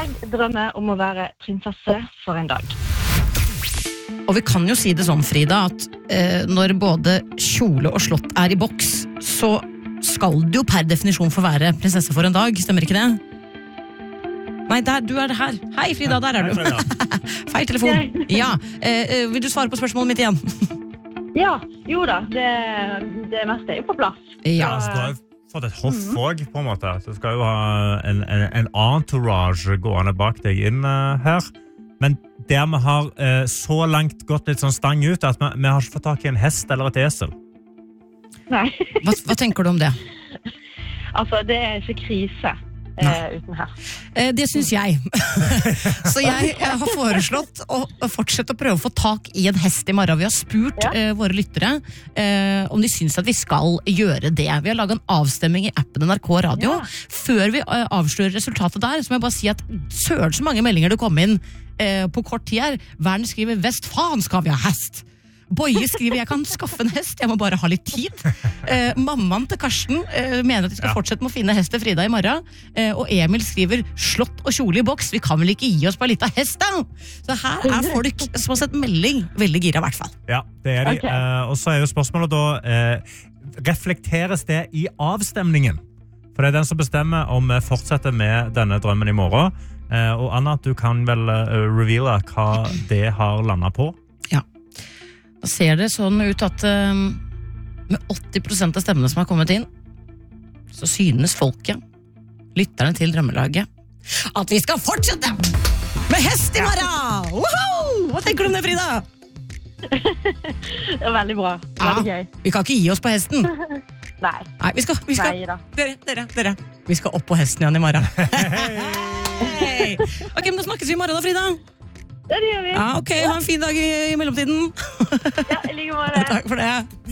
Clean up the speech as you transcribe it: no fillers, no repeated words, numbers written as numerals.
Jeg drømmer om å være prinsesse for en dag. Og vi kan jo si det sånn, Frida, at når både kjole og slott i boks, så skal du jo per definisjon få være prinsesse for en dag, stemmer ikke det? Nei, du det her. Hei Frida, der du. Feil telefon. Ja, vil du svare på spørsmålet mitt igjen? Ja, jo da, det meste jo på plass. Ja, så du har jo fått et hoff også, på en måte. Så du skal jo ha en entourage gående bak deg inn her. Men der vi har så langt gått litt sånn stang ut, at vi har ikke fått tak i en hest eller et esel. Nei. Hva tenker du om det? Altså, det ikke krise uten her. Det synes jeg. Så jeg har foreslått å fortsette å prøve å få tak i en hest i morgen. Vi har spurt våre lyttere om de synes at vi skal gjøre det. Vi har laget en avstemming i appen NRK Radio. Før vi avslører resultatet der, så må jeg bare si at søren så mange meldinger det kom inn på kort tid her. Verden skriver, vest faen skal vi ha hest! Boje skriver, jeg kan skaffe en hest, jeg må bare ha litt tid. Mammaen til Karsten mener at vi skal fortsette med å finne hest til Frida i morgen. Og Emil skriver, slott og kjole i boks, vi kan vel ikke gi oss på en liten hest da? Så her folk som har sett melding, veldig gira i hvert fall. Ja, det de. Og så jo spørsmålet da, reflekteres det i avstemningen? For det den som bestemmer om vi fortsetter med denne drømmen i morgen. Og Anna, du kan vel reveale hva det har landet på? Da ser det sånn ut at med 80% av stemmene som har kommet inn, så synes folket, lytterne til drømmelaget, at vi skal fortsette med hest i morgen! Woohoo! Hva tenker du om det, Frida? Det veldig bra. Veldig gøy. Vi kan ikke gi oss på hesten. Nei. Nei, vi skal dere. Vi skal opp på hesten igjen i morgen. Hey. Ok, men da snakkes vi i morgen da, Frida. Det gjør vi. Ja, ok, ha en fin dag i mellomtiden. Ja, i like måte. Takk for det.